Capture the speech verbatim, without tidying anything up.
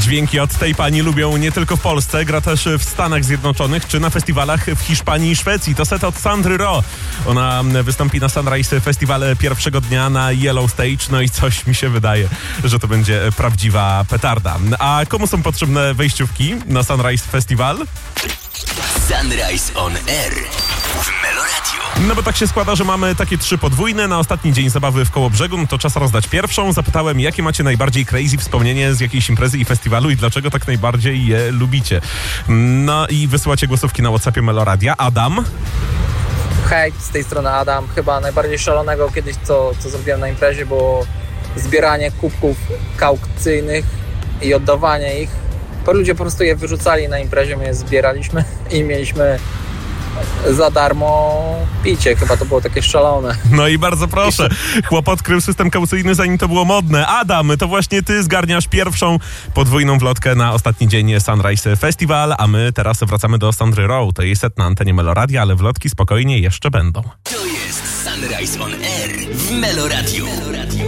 Dźwięki od tej pani lubią nie tylko w Polsce, gra też w Stanach Zjednoczonych czy na festiwalach w Hiszpanii i Szwecji. To set od Sandry Ro. Ona wystąpi na Sunrise Festival pierwszego dnia na Yellow Stage, no i coś mi się wydaje, że to będzie prawdziwa petarda. A komu są potrzebne wejściówki na Sunrise Festival? Sunrise on Air w Meloradio. No bo tak się składa, że mamy takie trzy podwójne. Na ostatni dzień zabawy w Kołobrzegu, no to czas rozdać pierwszą. Zapytałem, jakie macie najbardziej crazy wspomnienie z jakiejś imprezy i festiwalu i dlaczego tak najbardziej je lubicie. No i wysyłacie głosówki na WhatsAppie Meloradia. Adam? Hej, z tej strony Adam. Chyba najbardziej szalonego kiedyś, co, co zrobiłem na imprezie, było zbieranie kubków kaucyjnych i oddawanie ich. Bo ludzie po prostu je wyrzucali na imprezie, my je zbieraliśmy i mieliśmy za darmo picie. Chyba to było takie szalone. No i bardzo proszę. Chłop odkrył system kaucyjny, zanim to było modne. Adam, to właśnie ty zgarniasz pierwszą podwójną wlotkę na ostatni dzień Sunrise Festival, a my teraz wracamy do Sandry Row. To jest set na antenie Meloradia, ale wlotki spokojnie jeszcze będą. To jest Sunrise on Air w Meloradio.